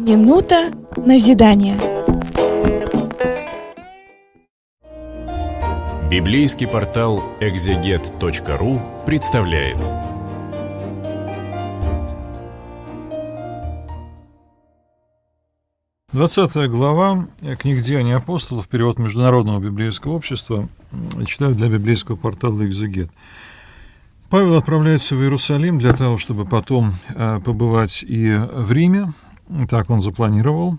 Минута назидания. Библейский портал экзегет.ру представляет. Двадцатая глава книги «Деяния апостолов», перевод Международного библейского общества, читаю для библейского портала «Экзегет». Павел отправляется в Иерусалим для того, чтобы потом побывать и в Риме, так он запланировал,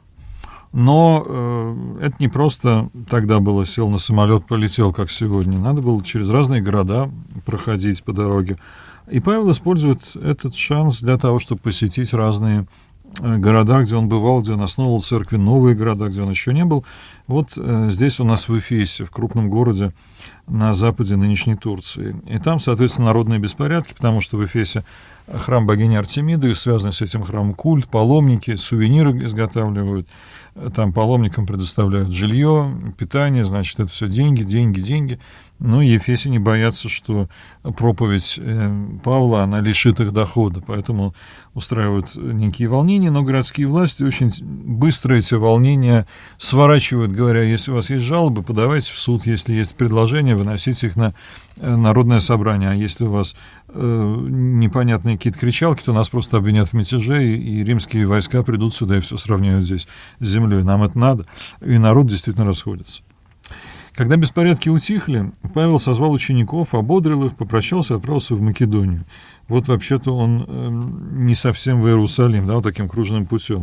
но это не просто тогда было, сел на самолет, полетел, как сегодня, надо было через разные города проходить по дороге. И Павел использует этот шанс для того, чтобы посетить разные города, где он бывал, где он основывал церкви, новые города, где он еще не был. Вот здесь у нас в Эфесе, в крупном городе на западе нынешней Турции. И там, соответственно, народные беспорядки, потому что в Эфесе храм богини Артемиды, связанный с этим храмом культ, паломники, сувениры изготавливают, там паломникам предоставляют жилье, питание, значит, это все деньги, деньги, деньги. Но Ефесе не боятся, что проповедь Павла, она лишит их дохода, поэтому устраивают некие волнения, но городские власти очень быстро эти волнения сворачивают, говоря, если у вас есть жалобы, подавайте в суд, если есть предложения, выносите их на народное собрание, а если у вас непонятные какие-то кричалки, то нас просто обвинят в мятеже, и римские войска придут сюда и все сравняют здесь с землей, нам это надо, и народ действительно расходится. Когда беспорядки утихли, Павел созвал учеников, ободрил их, попрощался и отправился в Македонию. Вот вообще-то он не совсем в Иерусалим, да, вот таким кружным путем.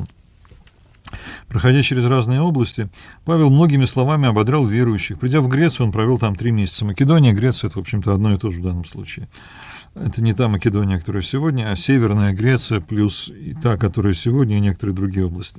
Проходя через разные области, Павел многими словами ободрял верующих. Придя в Грецию, он провел там 3 месяца. Македония, Греция — это, в общем-то, одно и то же в данном случае. Это не та Македония, которая сегодня, а Северная Греция плюс и та, которая сегодня, и некоторые другие области.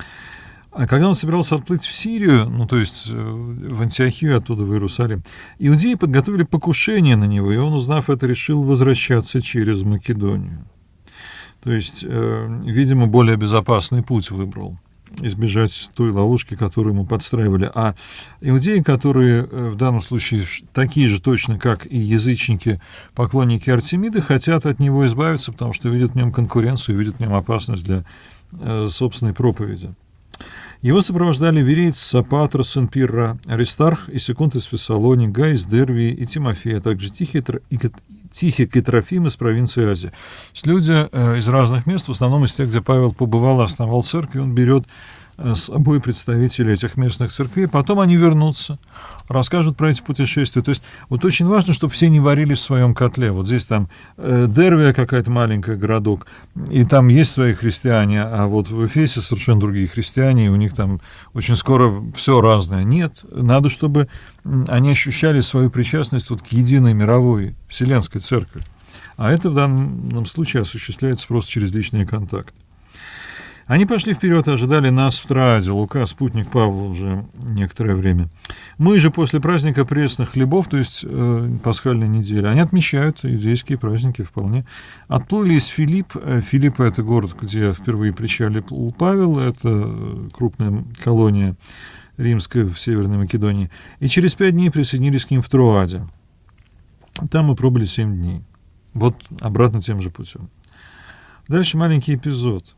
А когда он собирался отплыть в Сирию, ну, то есть в Антиохию, оттуда в Иерусалим, иудеи подготовили покушение на него, и он, узнав это, решил возвращаться через Македонию. То есть, видимо, более безопасный путь выбрал, избежать той ловушки, которую ему подстраивали. А иудеи, которые в данном случае такие же точно, как и язычники, поклонники Артемиды, хотят от него избавиться, потому что видят в нем конкуренцию, видят в нем опасность для собственной проповеди. Его сопровождали Вереец, Сопатр, сын Пирра, Аристарх и Секунд из Фессалонии, Гай из Дервии и Тимофей, а также Тихик и Трофим из провинции Азии. То есть люди из разных мест, в основном из тех, где Павел побывал и основал церкви, он берет с собой представителей этих местных церквей, потом они вернутся, расскажут про эти путешествия. То есть вот очень важно, чтобы все не варились в своем котле. Вот здесь там Дервия какая-то маленький городок, и там есть свои христиане, а вот в Эфесе совершенно другие христиане, и у них там очень скоро все разное. Нет, надо, чтобы они ощущали свою причастность вот к единой мировой вселенской церкви. А это в данном случае осуществляется просто через личные контакты. Они пошли вперед и ожидали нас в Трааде. Лука, спутник Павла, уже некоторое время. Мы же после праздника пресных хлебов, то есть пасхальной недели, они отмечают иудейские праздники вполне. Отплыли из Филиппа. Филиппа — это город, где впервые причалил Павел, это крупная колония римская в Северной Македонии. И через 5 дней присоединились к ним в Троаде. Там мы пробыли 7 дней. Вот обратно тем же путем. Дальше маленький эпизод.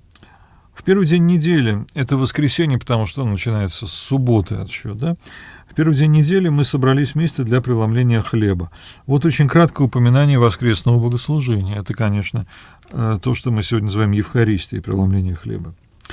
В первый день недели, это воскресенье, потому что он начинается с субботы отсчет, да? В первый день недели мы собрались вместе для преломления хлеба. Вот очень краткое упоминание воскресного богослужения. Это, конечно, то, что мы сегодня называем Евхаристией, преломление хлеба.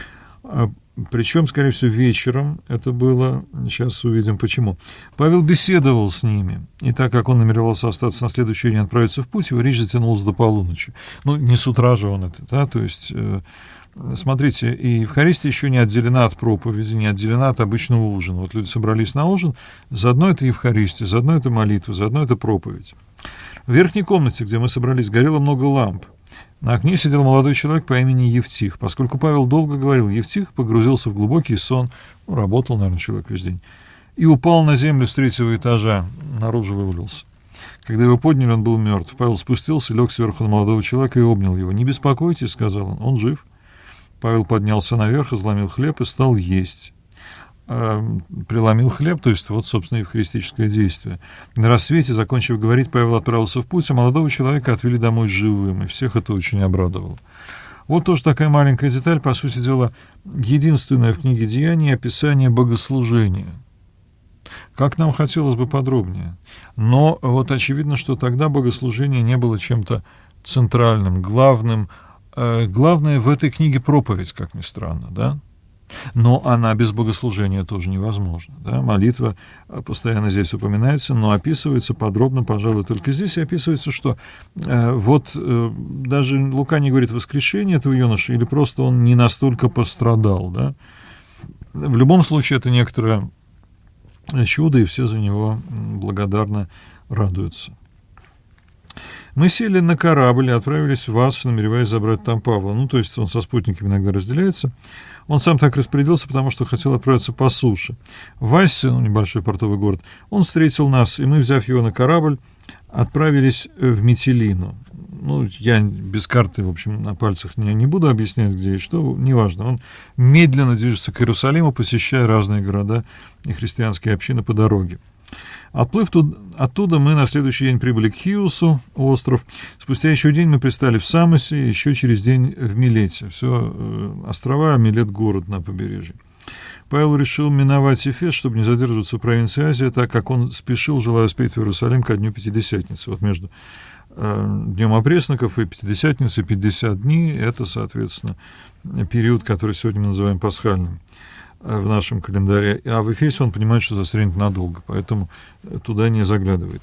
Причем, скорее всего, вечером это было, сейчас увидим почему. Павел беседовал с ними, и так как он намеревался остаться на следующий день, отправиться в путь, его речь затянулась до полуночи. Ну, не с утра же он это, да, то есть... Смотрите, и Евхаристия еще не отделена от проповеди, не отделена от обычного ужина. Вот люди собрались на ужин, заодно это Евхаристия, заодно это молитва, заодно это проповедь. В верхней комнате, где мы собрались, горело много ламп. На окне сидел молодой человек по имени Евтих. Поскольку Павел долго говорил, Евтих погрузился в глубокий сон, работал, наверное, человек весь день, и упал на землю с 3-го этажа, наружу вывалился. Когда его подняли, он был мертв. Павел спустился, лег сверху на молодого человека и обнял его. «Не беспокойтесь», — сказал он жив». Павел поднялся наверх, изломил хлеб и стал есть. Преломил хлеб, то есть вот, собственно, евхаристическое действие. На рассвете, закончив говорить, Павел отправился в путь, а молодого человека отвели домой живым, и всех это очень обрадовало. Вот тоже такая маленькая деталь, по сути дела, единственная в книге «Деяний» описание богослужения. Как нам хотелось бы подробнее. Но вот очевидно, что тогда богослужение не было чем-то центральным, главным. Главное в этой книге проповедь, как ни странно, да? Но она без богослужения тоже невозможна. Да? Молитва постоянно здесь упоминается, но описывается подробно, пожалуй, только здесь. И описывается, что даже Лука не говорит воскрешение этого юноши, или просто он не настолько пострадал. Да? В любом случае, это некоторое чудо, и все за него благодарно радуются. Мы сели на корабль и отправились в Асс, намереваясь забрать там Павла. Ну, то есть он со спутниками иногда разделяется. Он сам так распорядился, потому что хотел отправиться по суше. В Ассе, небольшой портовый город, он встретил нас, и мы, взяв его на корабль, отправились в Митилину. Ну, я без карты, в общем, на пальцах не буду объяснять, где и что, неважно. Он медленно движется к Иерусалиму, посещая разные города и христианские общины по дороге. Отплыв оттуда, мы на следующий день прибыли к Хиосу, остров. Спустя еще день мы пристали в Самосе, еще через день в Милете. Все острова, Милет — город на побережье. Павел решил миновать Эфес, чтобы не задерживаться в провинции Азия, так как он спешил, желая успеть в Иерусалим ко дню Пятидесятницы. Вот между Днем Опресноков и Пятидесятницей 50 дней — это, соответственно, период, который сегодня мы называем пасхальным в нашем календаре. А в Эфесе он понимает, что застрянет надолго, поэтому туда не заглядывает.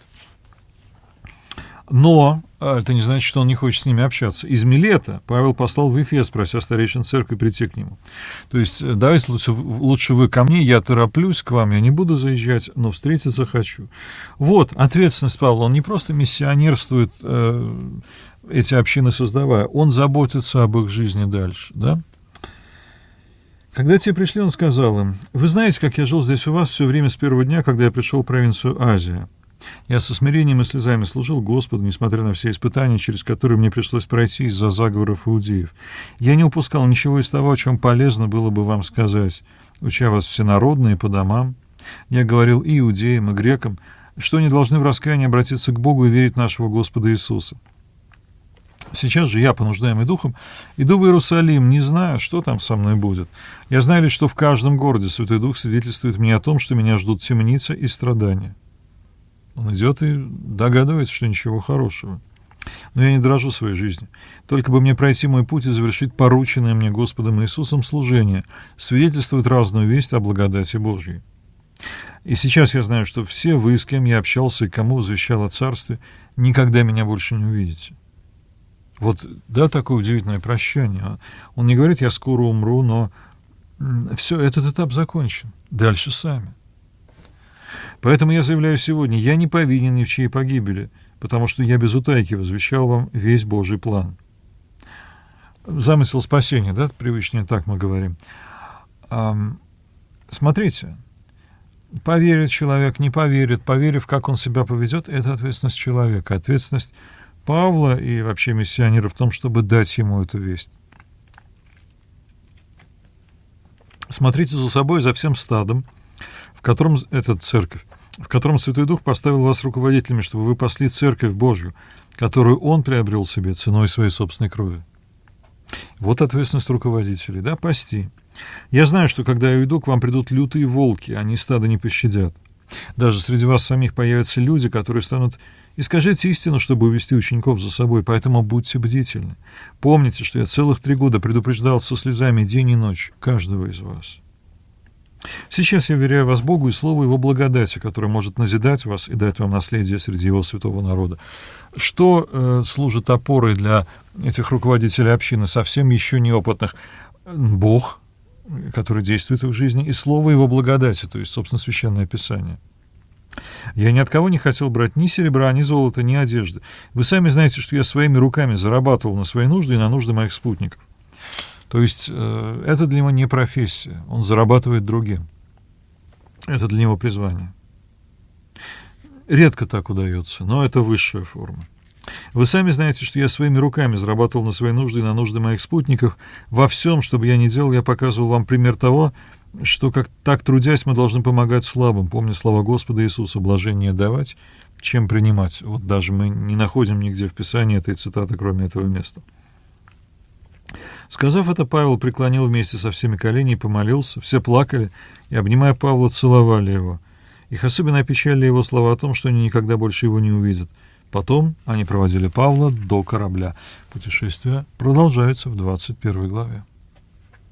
Но это не значит, что он не хочет с ними общаться. Из Милета Павел послал в Эфес, прося старейшин церкви прийти к нему. То есть, давайте лучше вы ко мне, я тороплюсь к вам, я не буду заезжать, но встретиться хочу. Вот ответственность Павла. Он не просто миссионерствует, эти общины создавая, он заботится об их жизни дальше, да? Когда те пришли, он сказал им: «Вы знаете, как я жил здесь у вас все время с первого дня, когда я пришел в провинцию Азия. Я со смирением и слезами служил Господу, несмотря на все испытания, через которые мне пришлось пройти из-за заговоров иудеев. Я не упускал ничего из того, о чем полезно было бы вам сказать, уча вас всенародно и по домам. Я говорил и иудеям, и грекам, что они должны в раскаянии обратиться к Богу и верить в нашего Господа Иисуса. Сейчас же я, понуждаемый Духом, иду в Иерусалим, не зная, что там со мной будет. Я знаю лишь, что в каждом городе Святой Дух свидетельствует мне о том, что меня ждут темница и страдания». Он идет и догадывается, что ничего хорошего. «Но я не дрожу своей жизни. Только бы мне пройти мой путь и завершить порученное мне Господом Иисусом служение, свидетельствует разную весть о благодати Божьей. И сейчас я знаю, что все вы, с кем я общался и кому возвещал о Царстве, никогда меня больше не увидите». Вот, да, такое удивительное прощание. Он не говорит: «Я скоро умру», но все, этот этап закончен. Дальше сами. Поэтому я заявляю сегодня: я не повинен ни в чьей погибели, потому что я без утайки возвещал вам весь Божий план. Замысел спасения, да, привычнее так мы говорим. Смотрите, поверит человек, не поверит, поверив, как он себя поведет, это ответственность человека, ответственность Павла и вообще миссионера в том, чтобы дать ему эту весть. Смотрите за собой, за всем стадом, в котором эта церковь, в котором Святой Дух поставил вас руководителями, чтобы вы пасли церковь Божью, которую Он приобрел себе ценой своей собственной крови. Вот ответственность руководителей, да, пасти. Я знаю, что когда я уйду, к вам придут лютые волки, они стадо не пощадят. Даже среди вас самих появятся люди, которые станут искажать истину, чтобы увести учеников за собой, поэтому будьте бдительны. Помните, что я целых 3 года предупреждал со слезами день и ночь каждого из вас. Сейчас я веряю вас Богу и Слову Его благодати, которое может назидать вас и дать вам наследие среди Его святого народа. Что служит опорой для этих руководителей общины, совсем еще неопытных? Бог, который действует в их жизни, и Слово Его благодати, то есть, собственно, Священное Писание. Я ни от кого не хотел брать ни серебра, ни золота, ни одежды. Вы сами знаете, что я своими руками зарабатывал на свои нужды и на нужды моих спутников. То есть это для него не профессия, он зарабатывает другим. Это для него призвание. Редко так удается, но это высшая форма. Вы сами знаете, что я своими руками зарабатывал на свои нужды и на нужды моих спутников. Во всем, что бы я ни делал, я показывал вам пример того, что как так трудясь мы должны помогать слабым, помня слова Господа Иисуса: «Блажение давать, чем принимать». Вот даже мы не находим нигде в Писании этой цитаты, кроме этого места. Сказав это, Павел преклонил вместе со всеми колени и помолился. Все плакали и, обнимая Павла, целовали его. Их особенно опечалили его слова о том, что они никогда больше его не увидят. Потом они проводили Павла до корабля. Путешествие продолжается в 21 главе.